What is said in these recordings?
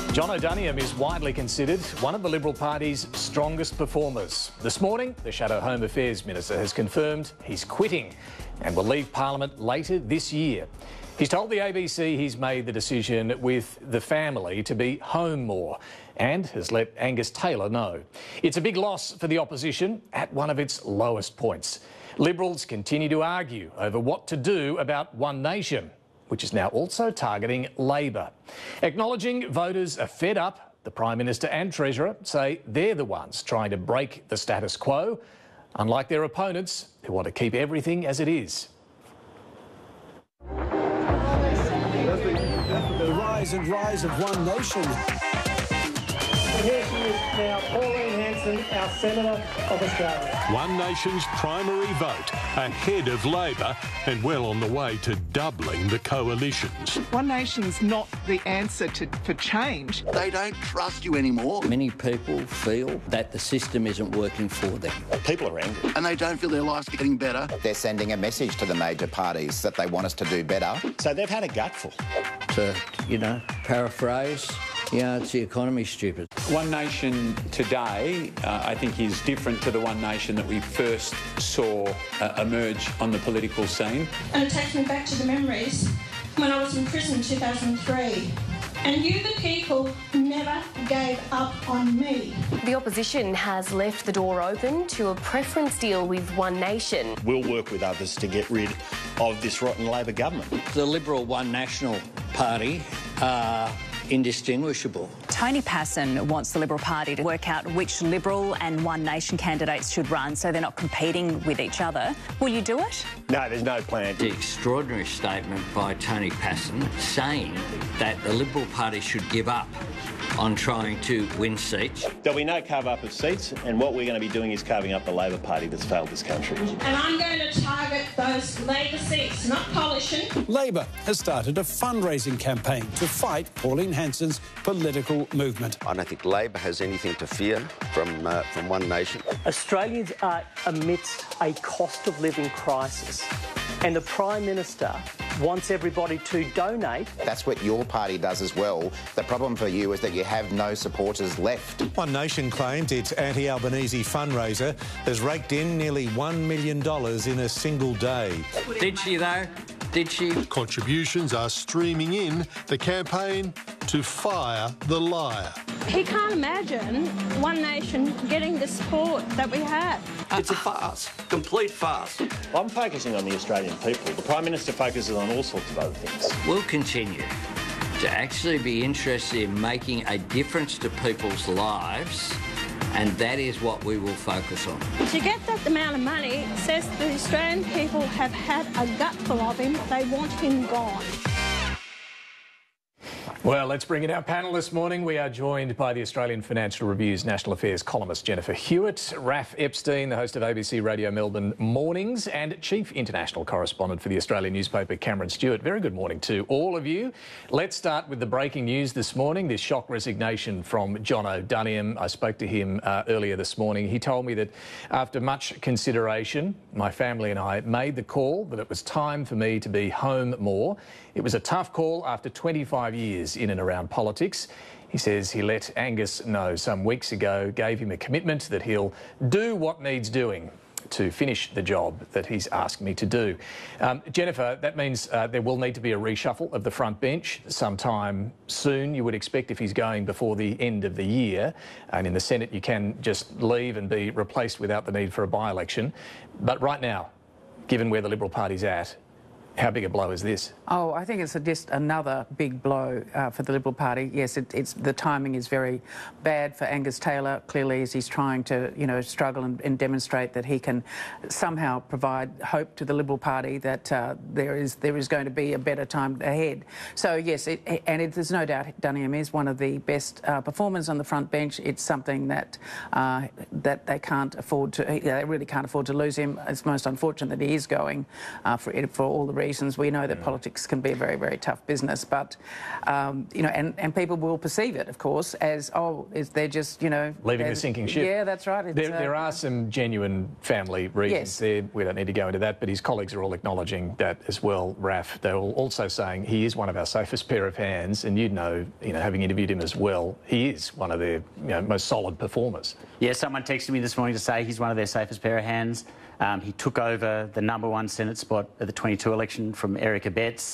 John O'Doniam is widely considered one of the Liberal Party's strongest performers. This morning, the Shadow Home Affairs Minister has confirmed he's quitting and will leave Parliament later this year. He's told the ABC he's made the decision with the family to be home more and has let Angus Taylor know. It's a big loss for the opposition at one of its lowest points. Liberals continue to argue over what to do about One Nation, which is now also targeting Labor. Acknowledging voters are fed up, the Prime Minister and Treasurer say they're the ones trying to break the status quo, unlike their opponents who want to keep everything as it is. The rise and rise of One Nation. And here she is now, Pauline Hanson, our Senator of Australia. One Nation's primary vote ahead of Labor and well on the way to doubling the coalitions. One Nation's not the answer for change. They don't trust you anymore. Many people feel that the system isn't working for them. People are angry. And they don't feel their lives getting better. They're sending a message to the major parties that they want us to do better. So they've had a gutful. To, paraphrase, it's the economy, stupid. One Nation today, I think, is different to the One Nation that we first saw emerge on the political scene. And it takes me back to the memories when I was in prison in 2003. And you, the people, never gave up on me. The opposition has left the door open to a preference deal with One Nation. We'll work with others to get rid of this rotten Labor government. The Liberal One National Party are indistinguishable. Tony Passon wants the Liberal Party to work out which Liberal and One Nation candidates should run so they're not competing with each other. Will you do it? No, there's no plan. The extraordinary statement by Tony Passon saying that the Liberal Party should give up on trying to win seats. There'll be no carve-up of seats, and what we're going to be doing is carving up the Labor Party that's failed this country. And I'm going to target those Labor seats, not coalition. Labor has started a fundraising campaign to fight Pauline Hanson's political movement. I don't think Labor has anything to fear from One Nation. Australians are amidst a cost of living crisis, and the Prime Minister wants everybody to donate. That's what your party does as well. The problem for you is that you have no supporters left. One Nation claims its anti-Albanese fundraiser has raked in nearly $1 million in a single day. Did she, though? Did she? Contributions are streaming in the campaign to fire the liar. He can't imagine One Nation getting the support that we have. It's a farce, complete farce. I'm focusing on the Australian people. The Prime Minister focuses on all sorts of other things. We'll continue to actually be interested in making a difference to people's lives, and that is what we will focus on. To get that amount of money says the Australian people have had a gutful of him. They want him gone. Well, let's bring in our panel this morning. We are joined by the Australian Financial Review's National Affairs columnist Jennifer Hewitt, Raph Epstein, the host of ABC Radio Melbourne Mornings, and Chief International Correspondent for the Australian newspaper Cameron Stewart. Very good morning to all of you. Let's start with the breaking news this morning, this shock resignation from John O'Doniam. I spoke to him earlier this morning. He told me that after much consideration, my family and I made the call that it was time for me to be home more. It was a tough call after 25 years in and around politics. He says he let Angus know some weeks ago, gave him a commitment that he'll do what needs doing to finish the job that he's asked me to do. Jennifer, that means there will need to be a reshuffle of the front bench sometime soon, you would expect, if he's going before the end of the year. And in the Senate, you can just leave and be replaced without the need for a by-election. But right now, given where the Liberal Party's at, how big a blow is this? Oh, I think it's just another big blow for the Liberal Party. Yes, the timing is very bad for Angus Taylor, clearly, as he's trying to, struggle and demonstrate that he can somehow provide hope to the Liberal Party that there is going to be a better time ahead. So, yes, there's no doubt O'Doniam is one of the best performers on the front bench. It's something that they can't afford to, they really can't afford to lose him. It's most unfortunate that he is going for all the reasons. We know that politics can be a very, very tough business, but, you know, and people will perceive it, of course, as, oh, they're just, you know... leaving the sinking ship. Yeah, that's right. There are some genuine family reasons there. We don't need to go into that, but his colleagues are all acknowledging that as well, Raf. They're all also saying he is one of our safest pair of hands, and you know, having interviewed him as well, he is one of their most solid performers. Yeah, someone texted me this morning to say he's one of their safest pair of hands. He took over the #1 Senate spot at the 22 election from Eric Abetz.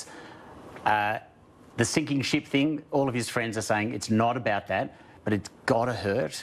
The sinking ship thing, all of his friends are saying it's not about that, but it's got to hurt.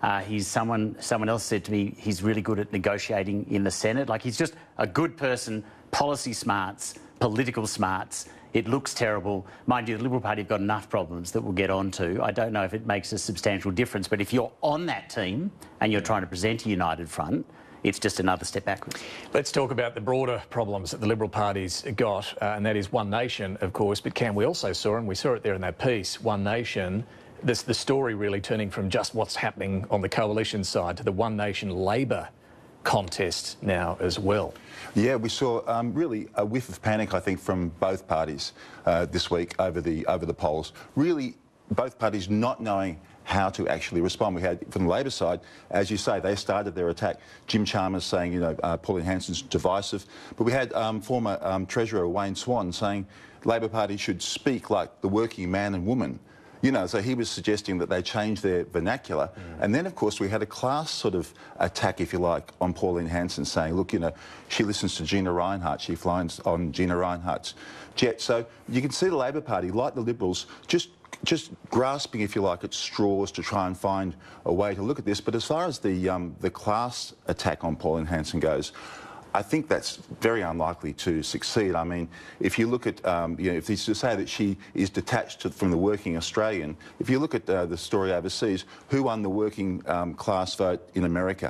Someone else said to me he's really good at negotiating in the Senate. Like, he's just a good person, policy smarts, political smarts. It looks terrible. Mind you, the Liberal Party have got enough problems that we'll get on to. I don't know if it makes a substantial difference, but if you're on that team and you're trying to present a united front, it's just another step backwards. Let's talk about the broader problems that the Liberal Party's got, and that is One Nation, of course. But Cam, we also saw, and we saw it there in that piece, One Nation, the story really turning from just what's happening on the coalition side to the One Nation Labor contest now as well. Yeah, we saw really a whiff of panic, I think, from both parties this week over the polls. Really, both parties not knowing how to actually respond. We had, from the Labor side, as you say, they started their attack. Jim Chalmers saying, Pauline Hanson's divisive. But we had former Treasurer Wayne Swan saying Labor Party should speak like the working man and woman. So he was suggesting that they change their vernacular. And then, of course, we had a class sort of attack, if you like, on Pauline Hanson, saying, look, she listens to Gina Rinehart, she flies on Gina Rinehart's jet. So you can see the Labor Party, like the Liberals, just grasping, if you like, at straws to try and find a way to look at this. But as far as the class attack on Pauline Hanson goes, I think that's very unlikely to succeed. I mean, if you look at, if it's to say that she is detached from the working Australian, if you look at the story overseas, who won the working class vote in America?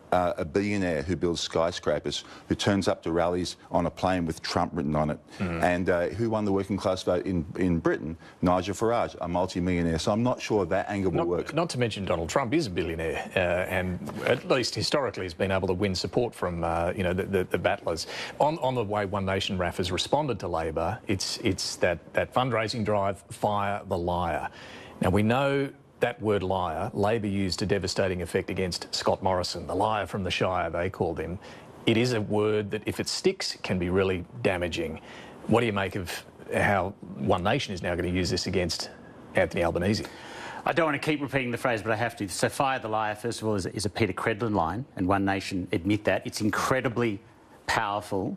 A billionaire who builds skyscrapers, who turns up to rallies on a plane with Trump written on it. And who won the working class vote in Britain? Nigel Farage, a multi-millionaire. So I'm not sure that angle will work. Not to mention Donald Trump is a billionaire and at least historically has been able to win support from, the battlers. On the way One Nation, Raf, has responded to Labor, it's that fundraising drive, fire the liar. Now, we know that word liar, Labor used a devastating effect against Scott Morrison, the liar from the Shire, they called him. It is a word that, if it sticks, can be really damaging. What do you make of how One Nation is now going to use this against Anthony Albanese? I don't want to keep repeating the phrase, but I have to. So fire the liar, first of all, is a Peter Credlin line, and One Nation admit that. It's incredibly powerful.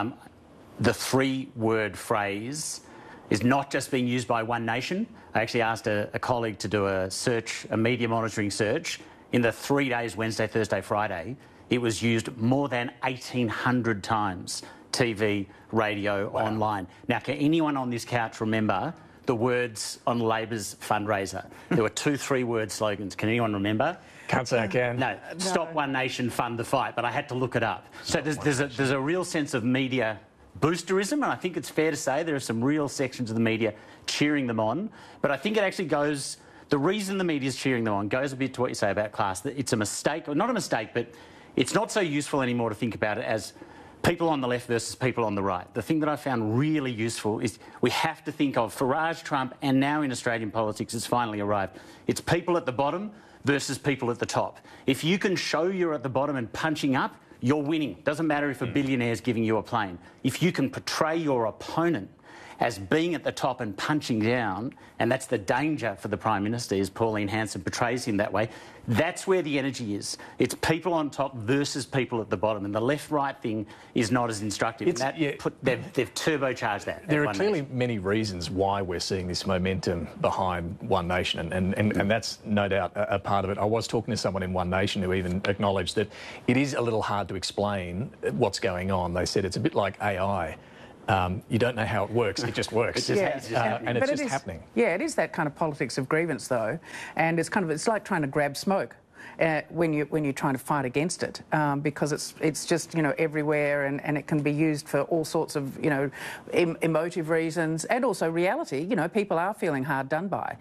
The three-word phrase is not just being used by One Nation. I actually asked a colleague to do a media monitoring search. In the 3 days, Wednesday, Thursday, Friday, it was used more than 1,800 times. TV, radio, online. Now, can anyone on this couch remember the words on Labor's fundraiser? There were 2 3-word slogans. Can anyone remember? Can't say I can. No. Stop One Nation, fund the fight. But I had to look it up. So there's a real sense of media boosterism, and I think it's fair to say there are some real sections of the media cheering them on. But I think it actually goes... The reason the media is cheering them on goes a bit to what you say about class, that it's a mistake, or not a mistake, but it's not so useful anymore to think about it as people on the left versus people on the right. The thing that I found really useful is we have to think of Farage, Trump, and now in Australian politics it's finally arrived. It's people at the bottom versus people at the top. If you can show you're at the bottom and punching up, you're winning. Doesn't matter if a billionaire's giving you a plane. If you can portray your opponent as being at the top and punching down, and that's the danger for the Prime Minister, is Pauline Hanson portrays him that way, that's where the energy is. It's people on top versus people at the bottom, and the left-right thing is not as instructive. They've turbocharged that. There are clearly many reasons why we're seeing this momentum behind One Nation, and that's no doubt a part of it. I was talking to someone in One Nation who even acknowledged that it is a little hard to explain what's going on. They said it's a bit like AI. You don't know how it works, it just works. It's just happening. Yeah, it is that kind of politics of grievance, though, and it's like trying to grab smoke. when you're trying to fight against it, because it's just, you know, everywhere, and it can be used for all sorts of, you know, emotive reasons, and also reality. You know, people are feeling hard done by.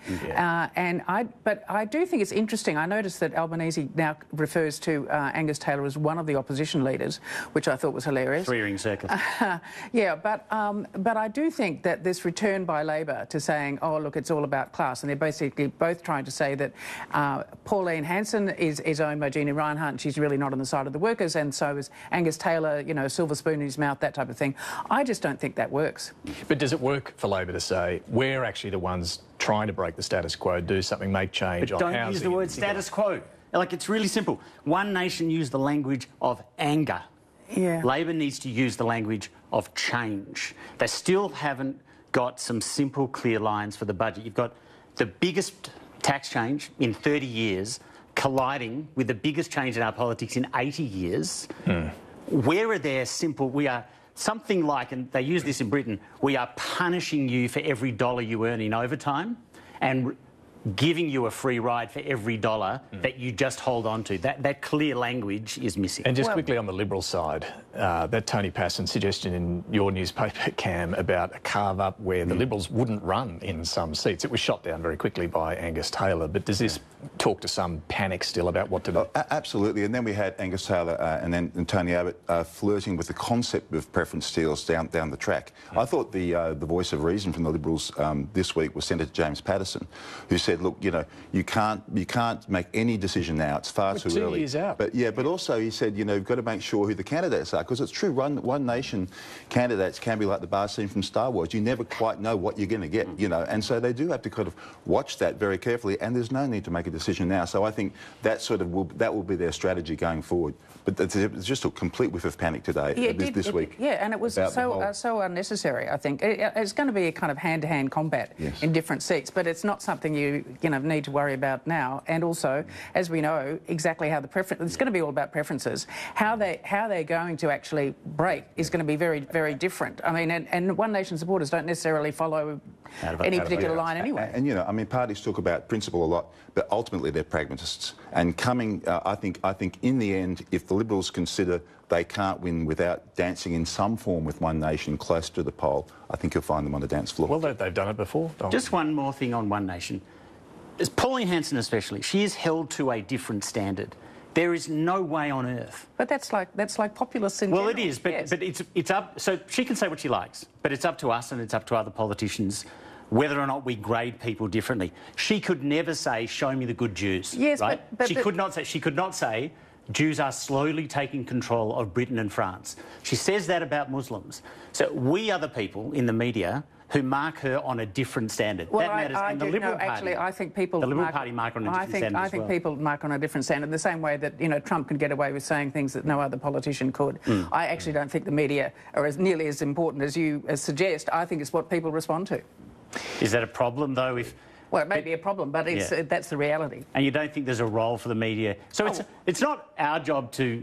Yeah. But I do think it's interesting. I noticed that Albanese now refers to Angus Taylor as one of the opposition leaders, which I thought was hilarious. Three-ring circus. Yeah, but I do think that this return by Labor to saying, oh, look, it's all about class, and they're basically both trying to say that Pauline Hanson is owned by Jeannie Reinhardt, and she's really not on the side of the workers, and so is Angus Taylor, you know, silver spoon in his mouth, that type of thing. I just don't think that works. But does it work for Labor to say, we're actually the ones trying to break the status quo, do something, make change on housing? Don't use the word status quo. Like, it's really simple. One Nation used the language of anger. Yeah. Labor needs to use the language of change. They still haven't got some simple, clear lines for the budget. You've got the biggest tax change in 30 years colliding with the biggest change in our politics in 80 years. Where are there simple... We are something like, and they use this in Britain, we are punishing you for every dollar you earn in overtime and giving you a free ride for every dollar that you just hold on to. That clear language is missing. And just quickly on the Liberal side, that Tony Passon suggestion in your newspaper, Cam, about a carve-up where the Liberals wouldn't run in some seats. It was shot down very quickly by Angus Taylor, but does this talk to some panic still about what to do? Absolutely, and then we had Angus Taylor and Tony Abbott flirting with the concept of preference deals down the track. I thought the voice of reason from the Liberals this week was Senator James Patterson, who said, look, you know, you can't make any decision now. It's far too early. 2 years out. But also he said, you know, you've got to make sure who the candidates are, because it's true, One Nation candidates can be like the bar scene from Star Wars. You never quite know what you're going to get, you know, and so they do have to kind of watch that very carefully, and there's no need to make a decision now. So I think that will be their strategy going forward. But it's just a complete whiff of panic today, this week. Yeah, and it was so unnecessary, I think. It's going to be a kind of hand-to-hand combat in different seats, but it's not something you need to worry about now. And also, as we know, exactly how the preference... It's going to be all about preferences. How they're going to actually break is going to be very, very different. I mean, and One Nation supporters don't necessarily follow any particular line anyway. And, you know, I mean, parties talk about principle a lot, but ultimately they're pragmatists. And I think in the end, if the Liberals consider they can't win without dancing in some form with One Nation close to the poll, I think you'll find them on the dance floor. Well, they've done it before. Just one more thing on One Nation. As Pauline Hanson especially, she is held to a different standard. There is no way on earth. But that's like populists in general. Well, it is, but it's up... So she can say what she likes, but it's up to us and it's up to other politicians whether or not we grade people differently. She could never say, show me the good Jews. Yes, right? but she could not say Jews are slowly taking control of Britain and France. She says that about Muslims. So we are the people in the media who mark her on a different standard. Well, that matters. And the Liberal Party, I think people... The Liberal Party mark on a different standard I think people mark on a different standard, the same way that, you know, Trump can get away with saying things that no other politician could. I actually don't think the media are nearly as important as you suggest. I think it's what people respond to. Is that a problem, though, if... Well, it may be a problem, but that's the reality. And you don't think there's a role for the media? So it's not our job to...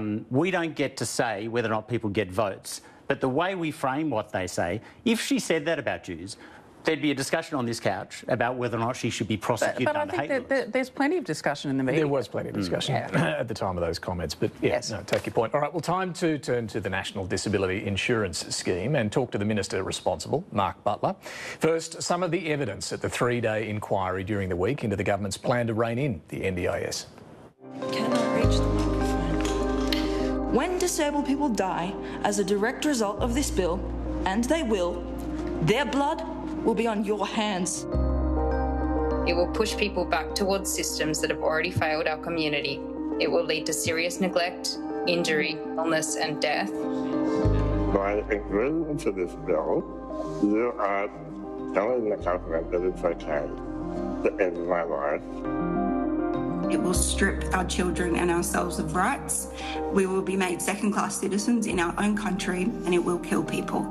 we don't get to say whether or not people get votes. But the way we frame what they say, if she said that about Jews, there'd be a discussion on this couch about whether or not she should be prosecuted under hate laws. But I think there's plenty of discussion in the media. There was plenty of discussion at the time of those comments, but no, take your point. All right, well, time to turn to the National Disability Insurance Scheme and talk to the Minister responsible, Mark Butler. First, some of the evidence at the 3-day inquiry during the week into the government's plan to rein in the NDIS. Cannot reach the microphone. When disabled people die as a direct result of this bill, and they will, their blood will be on your hands. It will push people back towards systems that have already failed our community. It will lead to serious neglect, injury, illness and death. By agreeing to this bill, you are telling the government that it's okay to end my life. It will strip our children and ourselves of rights. We will be made second-class citizens in our own country, and it will kill people.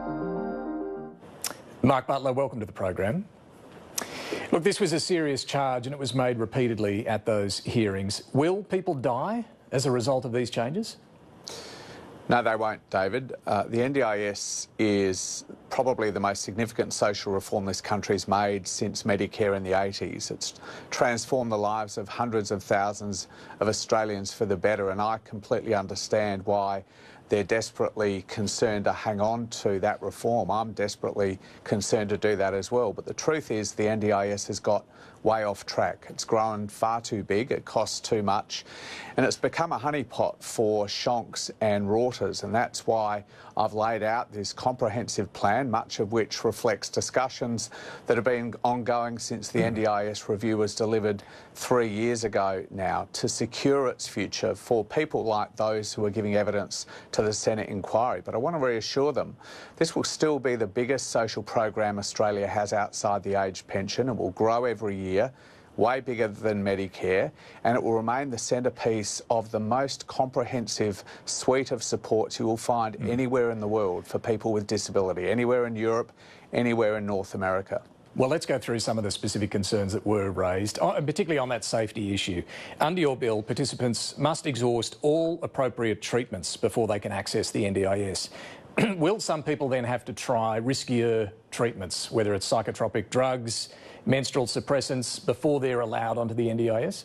Mark Butler, welcome to the program. Look, this was a serious charge and it was made repeatedly at those hearings. Will people die as a result of these changes? No, they won't, David. The NDIS is probably the most significant social reform this country's made since Medicare in the 80s. It's transformed the lives of hundreds of thousands of Australians for the better, and I completely understand why they're desperately concerned to hang on to that reform. I'm desperately concerned to do that as well. But the truth is the NDIS has got way off track. It's grown far too big, it costs too much, and it's become a honeypot for shonks and rorters, and that's why I've laid out this comprehensive plan, much of which reflects discussions that have been ongoing since the NDIS review was delivered 3 years ago now, to secure its future for people like those who are giving evidence to the Senate inquiry. But I want to reassure them this will still be the biggest social program Australia has outside the age pension. It will grow every year, way bigger than Medicare, and it will remain the centrepiece of the most comprehensive suite of supports you will find anywhere in the world for people with disability, anywhere in Europe, anywhere in North America. Well, let's go through some of the specific concerns that were raised, particularly on that safety issue. Under your bill, participants must exhaust all appropriate treatments before they can access the NDIS. Will some people then have to try riskier treatments, whether it's psychotropic drugs, menstrual suppressants, before they're allowed onto the NDIS?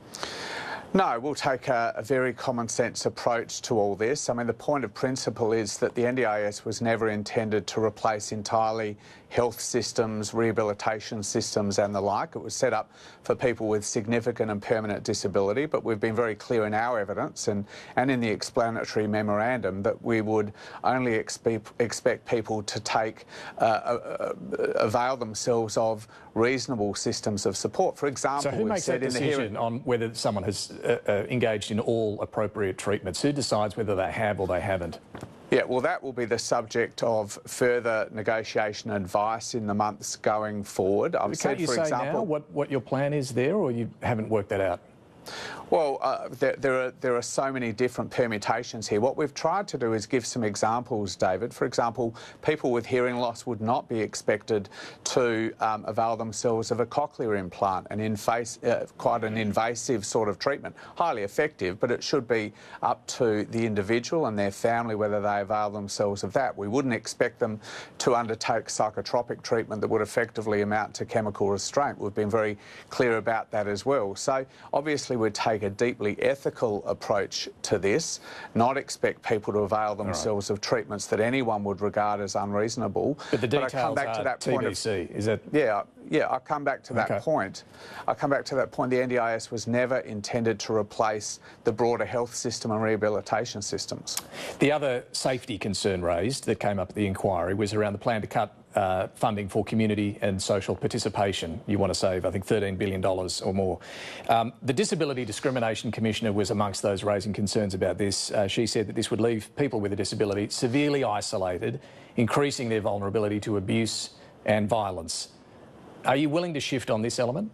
No, we'll take a very common sense approach to all this. I mean, the point of principle is that the NDIS was never intended to replace entirely health systems, rehabilitation systems and the like. It was set up for people with significant and permanent disability, but we've been very clear in our evidence and in the explanatory memorandum that we would only expect people to take, avail themselves of reasonable systems of support. For example, so who makes that decision on whether someone has engaged in all appropriate treatments? Who decides whether they have or they haven't? Yeah, well, that will be the subject of further negotiation and advice in the months going forward. I've said, for example, now what your plan is there, or you haven't worked that out? Well, there are so many different permutations here. What we've tried to do is give some examples, David. For example, people with hearing loss would not be expected to avail themselves of a cochlear implant, quite an invasive sort of treatment. Highly effective, but it should be up to the individual and their family whether they avail themselves of that. We wouldn't expect them to undertake psychotropic treatment that would effectively amount to chemical restraint. We've been very clear about that as well. So obviously we'd take a deeply ethical approach to this, not expect people to avail themselves of treatments that anyone would regard as unreasonable. But the details I come back to that point TBC, is that? Yeah, I'll come back to that point. I'll come back to that point. The NDIS was never intended to replace the broader health system and rehabilitation systems. The other safety concern raised that came up at the inquiry was around the plan to cut funding for community and social participation. You want to save, I think, $13 billion or more. The Disability Discrimination Commissioner was amongst those raising concerns about this. She said that this would leave people with a disability severely isolated, increasing their vulnerability to abuse and violence. Are you willing to shift on this element?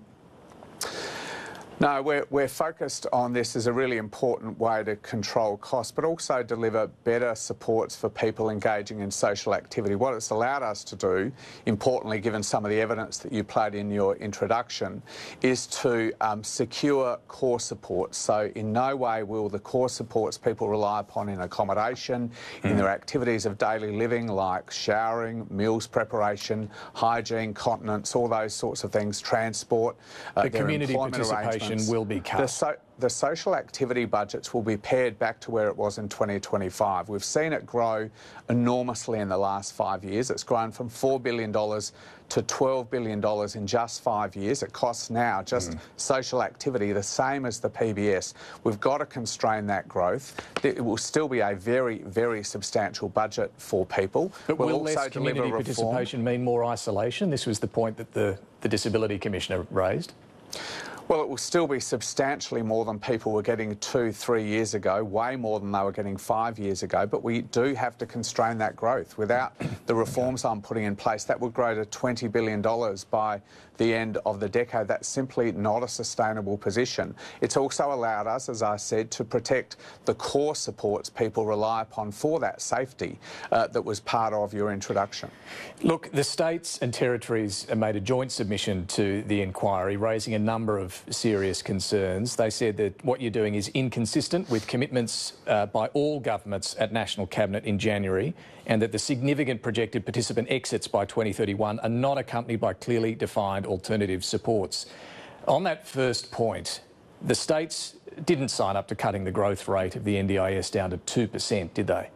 No, we're focused on this as a really important way to control costs, but also deliver better supports for people engaging in social activity. What it's allowed us to do, importantly, given some of the evidence that you played in your introduction, is to secure core supports. So in no way will the core supports people rely upon in accommodation, in their activities of daily living like showering, meals preparation, hygiene, continence, all those sorts of things, transport, the community participation will be cut. The social activity budgets will be pared back to where it was in 2025. We've seen it grow enormously in the last 5 years. It's grown from $4 billion to $12 billion in just 5 years. It costs now just social activity the same as the PBS. We've got to constrain that growth. It will still be a very, very substantial budget for people. But will less community participation mean more isolation? This was the point that the Disability Commissioner raised. Well, it will still be substantially more than people were getting 2-3 years ago, way more than they were getting 5 years ago, but we do have to constrain that growth. Without the reforms I'm putting in place, that would grow to $20 billion by the end of the decade. That's simply not a sustainable position. It's also allowed us, as I said, to protect the core supports people rely upon for that safety that was part of your introduction. Look, the states and territories made a joint submission to the inquiry, raising a number of serious concerns. They said that what you're doing is inconsistent with commitments by all governments at National Cabinet in January. and that the significant projected participant exits by 2031 are not accompanied by clearly defined alternative supports. On that first point, the states didn't sign up to cutting the growth rate of the NDIS down to 2%, did they?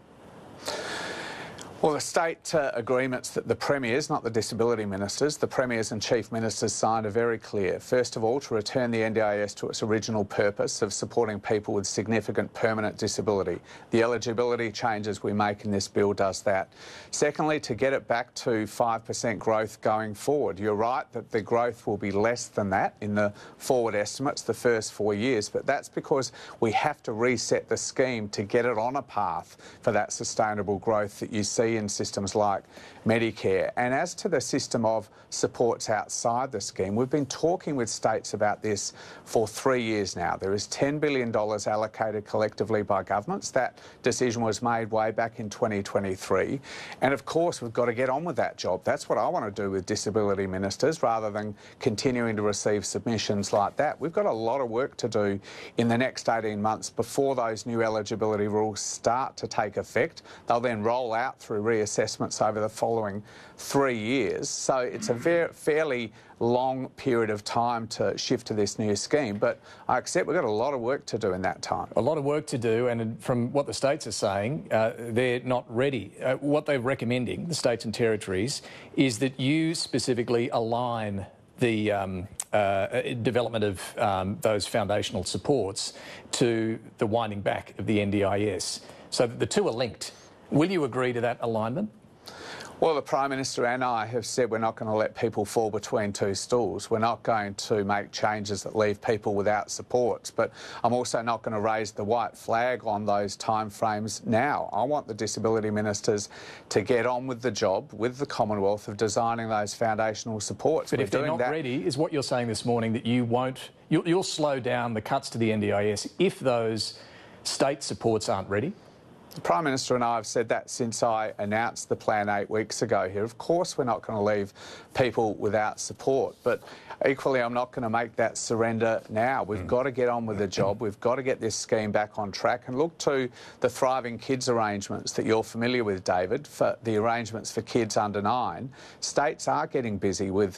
Well, the state agreements that the premiers, not the disability ministers, the premiers and chief ministers signed are very clear. First of all, to return the NDIS to its original purpose of supporting people with significant permanent disability. The eligibility changes we make in this bill does that. Secondly, to get it back to 5% growth going forward. You're right that the growth will be less than that in the forward estimates the first 4 years, but that's because we have to reset the scheme to get it on a path for that sustainable growth that you see in systems like Medicare. And as to the system of supports outside the scheme, we've been talking with states about this for 3 years now. There is $10 billion allocated collectively by governments. That decision was made way back in 2023. And of course, we've got to get on with that job. That's what I want to do with disability ministers, rather than continuing to receive submissions like that. We've got a lot of work to do in the next 18 months before those new eligibility rules start to take effect. They'll then roll out through reassessments over the following 3 years. So it's a fairly long period of time to shift to this new scheme, but I accept we've got a lot of work to do in that time. A lot of work to do, and from what the states are saying, they're not ready. What they're recommending, the states and territories, is that you specifically align the development of those foundational supports to the winding back of the NDIS, so that the two are linked. Will you agree to that alignment? Well, the Prime Minister and I have said we're not going to let people fall between two stools. We're not going to make changes that leave people without supports, but I'm also not going to raise the white flag on those timeframes now. I want the disability ministers to get on with the job with the Commonwealth of designing those foundational supports. But if they're not ready, is what you're saying this morning that you'll slow down the cuts to the NDIS if those state supports aren't ready? The Prime Minister and I have said that since I announced the plan 8 weeks ago here. Of course we're not going to leave people without support, but equally I'm not going to make that surrender now. We've got to get on with the job. We've got to get this scheme back on track and look to the Thriving Kids arrangements that you're familiar with, David, for the arrangements for kids under 9. States are getting busy with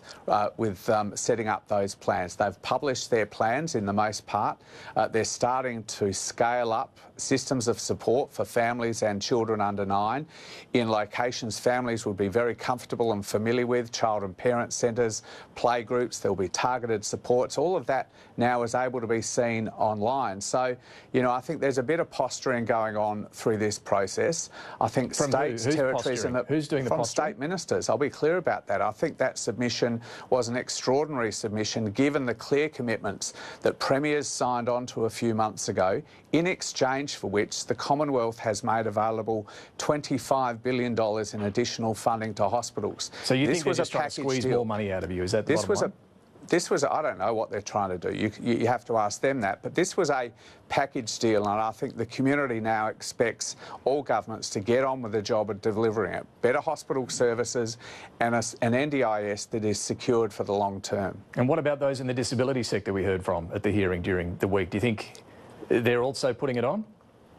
setting up those plans. They've published their plans in the most part. They're starting to scale up systems of support for families and children under 9 in locations families would be very comfortable and familiar with, child and parent centres, play groups. There'll be targeted supports. All of that now is able to be seen online. So, you know, I think there's a bit of posturing going on through this process. I think states, territories and who's doing the from posturing? State ministers. I'll be clear about that. I think that submission was an extraordinary submission given the clear commitments that premiers signed on to a few months ago, in exchange for which the Commonwealth has made available $25 billion in additional funding to hospitals. So you think they're just trying to squeeze more money out of you? Is that the bottom line? This was, I don't know what they're trying to do. You have to ask them that. But this was a package deal, and I think the community now expects all governments to get on with the job of delivering it. Better hospital services and an NDIS that is secured for the long term. And what about those in the disability sector we heard from at the hearing during the week? Do you think they're also putting it on?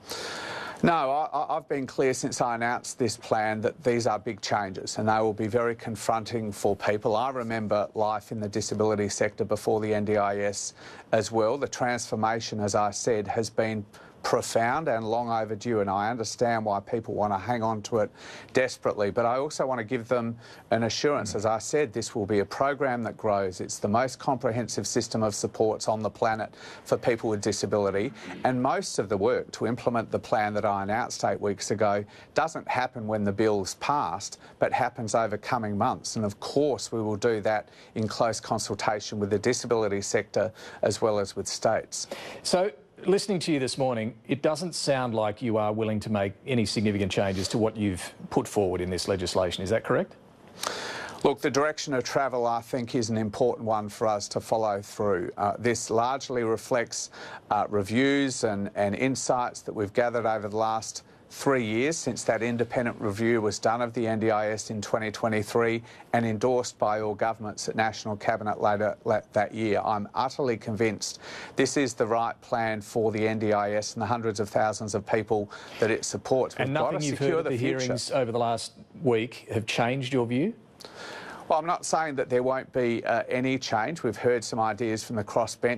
No, I've been clear since I announced this plan that these are big changes and they will be very confronting for people. I remember life in the disability sector before the NDIS as well. The transformation, as I said, has been profound and long overdue, and I understand why people want to hang on to it desperately, but I also want to give them an assurance. As I said, this will be a program that grows. It's the most comprehensive system of supports on the planet for people with disability, and most of the work to implement the plan that I announced 8 weeks ago doesn't happen when the bill's passed, but happens over coming months, and of course we will do that in close consultation with the disability sector as well as with states. So, listening to you this morning, it doesn't sound like you are willing to make any significant changes to what you've put forward in this legislation. Is that correct? Look, the direction of travel, I think, is an important one for us to follow through. This largely reflects reviews and insights that we've gathered over the last 3 years since that independent review was done of the NDIS in 2023 and endorsed by all governments at National Cabinet later that year. I'm utterly convinced this is the right plan for the NDIS and the hundreds of thousands of people that it supports. And nothing you've heard at the hearings over the last week have changed your view? Well, I'm not saying that there won't be any change. We've heard some ideas from the crossbench.